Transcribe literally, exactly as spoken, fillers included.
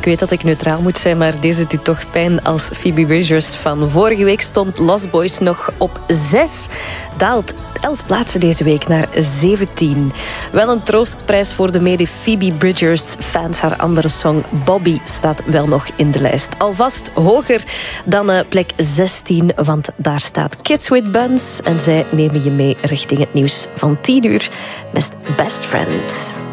weet dat ik neutraal moet zijn, maar deze doet toch pijn als Phoebe Bridgers van vorige week stond Lost Boys nog op zes. Daalt elf plaatsen deze week naar zeventien. Wel een troostprijs voor de mede Phoebe Bridgers-fans. Haar andere song Bobby staat wel nog in de lijst. Alvast hoger dan uh, plek zestien, want daar staat Kids with Buns. En zij nemen je mee richting het nieuws van tien uur met Best Friend.